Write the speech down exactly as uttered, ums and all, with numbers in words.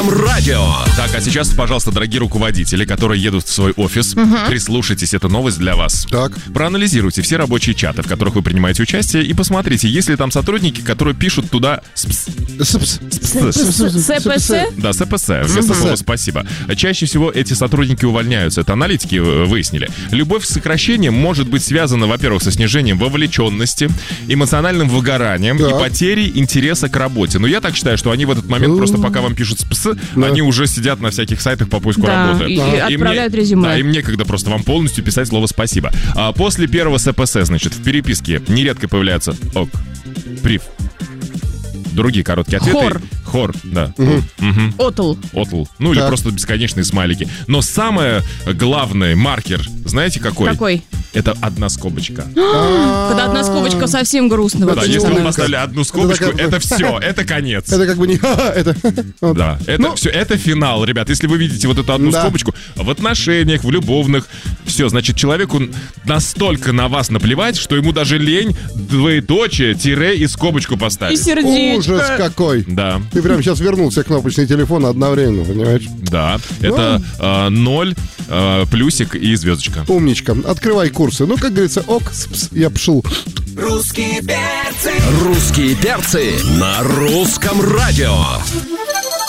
русском радио. Так, а сейчас, пожалуйста, дорогие руководители, которые едут в свой офис, угу. прислушайтесь, это новость для вас. Так. Проанализируйте все рабочие чаты, в которых вы принимаете участие, и посмотрите, есть ли там сотрудники, которые пишут туда СПС. СПС? Да, СПС, вместо слова «спасибо». Чаще всего эти сотрудники увольняются, это аналитики выяснили. Любовь к сокращениям может быть связана, во-первых, со снижением вовлеченности, эмоциональным выгоранием и потерей интереса к работе. Но я так считаю, что они в этот момент просто пока вам пишут СПС, да. они уже сидят на всяких сайтах по поиску да, работы. И, да. и отправляют мне, резюме. Да, им некогда просто вам полностью писать слово «спасибо». А после первого СПС, значит, в переписке нередко появляется ок, прив, другие короткие ответы. Хор. Хор, да. Угу. Угу. Отл. Отл. Ну так. или просто бесконечные смайлики. Но самый главный маркер, знаете какой? Какой? Это одна скобочка. Когда одна скобочка совсем грустная. Да, если вы поставили одну скобочку, это все, это конец. Это как бы не... Да, это все, это финал, ребят. Если вы видите вот эту одну скобочку в отношениях, в любовных, все, значит, человеку настолько на вас наплевать, что ему даже лень двоеточие, тире и скобочку поставить. И сердечко. Ужас какой. Да. Ты прям сейчас вернулся кнопочный телефон одновременно, понимаешь? Да, это э, ноль, э, плюсик и звездочка. Умничка. Открывай курсы. Ну, как говорится, ок, спс, я пшел. Русские перцы. Русские перцы на русском радио.